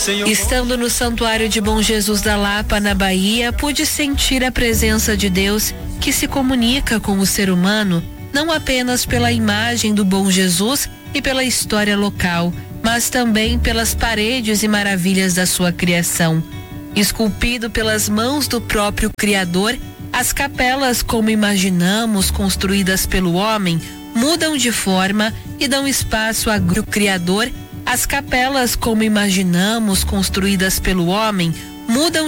Estando no Santuário de Bom Jesus da Lapa, na Bahia, pude sentir a presença de Deus que se comunica com o ser humano, não apenas pela imagem do Bom Jesus e pela história local, mas também pelas paredes e maravilhas da sua criação. Esculpido pelas mãos do próprio Criador, as capelas, como imaginamos, construídas pelo homem, mudam de forma e dão espaço ao Criador. As capelas, como imaginamos, construídas pelo homem, mudam